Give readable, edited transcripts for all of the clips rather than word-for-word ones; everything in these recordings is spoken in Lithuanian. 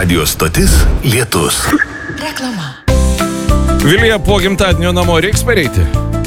Radio stotis Lietus. Reklama. Vilija, po gimtadienio namo reiks pareiti?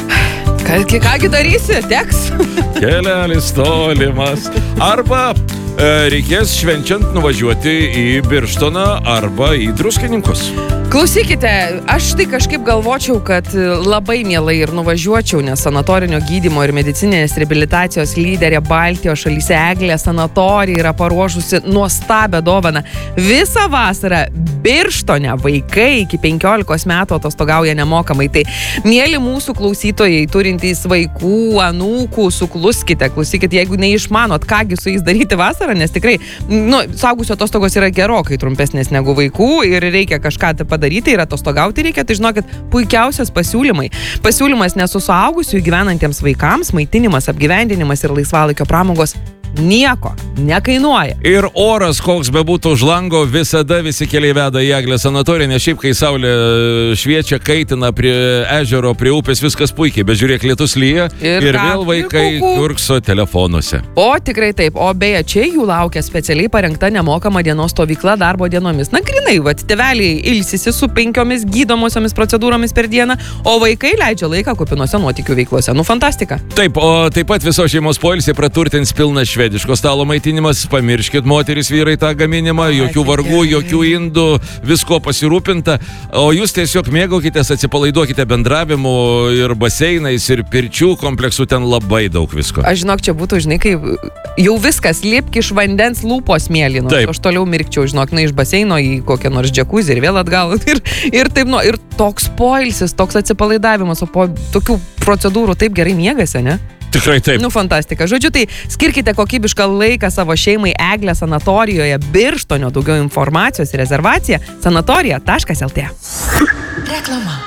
Kągi darysi? Teks? Kelelis tolimas. Arba reikės švenčiant nuvažiuoti į Birštoną arba į Druskininkus. Klausykite, aš tai kažkaip galvočiau, kad labai mielai ir nuvažiuočiau, nes sanatorinio gydymo ir medicininės reabilitacijos lyderė Baltijos šalyse Eglė sanatorija yra paruošusi nuostabią dovaną. Visą vasarą Birštone vaikai iki 15 metų atostogauja nemokamai. Tai, mieli mūsų klausytojai, turintys vaikų, anūkų, sukluskite, klausykite, jeigu neišmanot, kągi su jais daryti vasarą, nes tikrai, suaugusio atostogos yra gerokai trumpesnės negu vaikų ir reikia kažką padaryti ir atostogauti reikia, tai žinokit, puikiausias pasiūlymai. Pasiūlymas ne su suaugusiu gyvenantiems vaikams, maitinimas, apgyvendinimas ir laisvalaikio pramogos nieko nekainuoja. Ir oras, koks bebūtų už lango, visada visi keliai veda į Eglę sanatoriją, nes šiaip, kai saulė šviečia, kaitina prie ežero, prie upės, viskas puikiai, bet žiūrėk, lietus lyja ir vėl vaikai kurkso telefonuose. O tikrai taip, o beje, čia jų laukia specialiai parengta nemokama dienos stovykla darbo dienomis. Na, grinai, tėveliai ilsisi su 5 gydomosiomis procedūromis per dieną, o vaikai leidžia laiką kupinose nuotykių veiklose. Fantastika. Taip, o taip pat visos šeimos poilsį praturtins pilnas švediško stalo maitinimas, pamirškit moteris, vyrai tą gaminimą, jokių vargų, jokių indų, visko pasirūpinta, o jūs tiesiog mėgaukitės, atsipalaiduokite bendravimu ir baseinais, ir pirčių kompleksų, ten labai daug visko. Aš žinok, čia būtų, žinai, kai jau viskas, lipk iš vandens lūpos mėlynos, aš toliau mirkčiau, žinok, iš baseino į kokią nors džekuzį ir vėl atgal, ir taip, ir toks poilsis, toks atsipalaidavimas, o po tokių procedūrų taip gerai miegasi, ne? Tikrai taip. Fantastika. Žodžiu, tai skirkite kokybišką laiką savo šeimai Eglė sanatorijoje Birštonio. Daugiau informacijos ir rezervacija sanatorija.lt. Reklama.